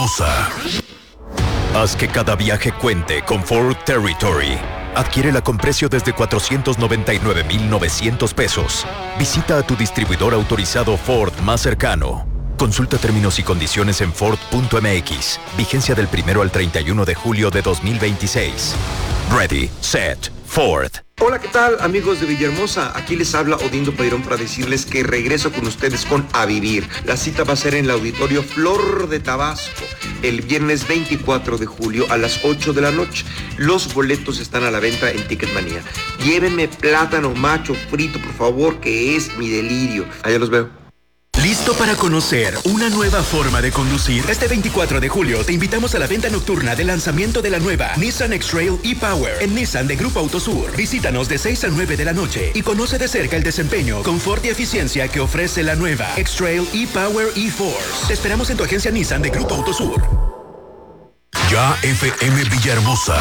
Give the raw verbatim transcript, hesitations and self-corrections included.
Villahermosa. Haz que cada viaje cuente con Ford Territory. Adquiérela con precio desde cuatrocientos noventa y nueve mil novecientos pesos. Visita a tu distribuidor autorizado Ford más cercano. Consulta términos y condiciones en Ford punto M X. Vigencia del primero al treinta y uno de julio de dos mil veintiséis. Ready, set, Ford. Hola, ¿qué tal, amigos de Villahermosa? Aquí les habla Odindo Peirón para decirles que regreso con ustedes con A Vivir. La cita va a ser en el Auditorio Flor de Tabasco el viernes veinticuatro de julio a las ocho de la noche. Los boletos están a la venta en Ticketmanía. Llévenme plátano macho frito, por favor, que es mi delirio. Allá los veo. ¿Listo para conocer una nueva forma de conducir? Este veinticuatro de julio te invitamos a la venta nocturna de lanzamiento de la nueva Nissan X-Trail e-Power en Nissan de Grupo Autosur. Visítanos de seis a nueve de la noche y conoce de cerca el desempeño, confort y eficiencia que ofrece la nueva X-Trail e-Power e-Force. Te esperamos en tu agencia Nissan de Grupo Autosur. Ya F M Villahermosa.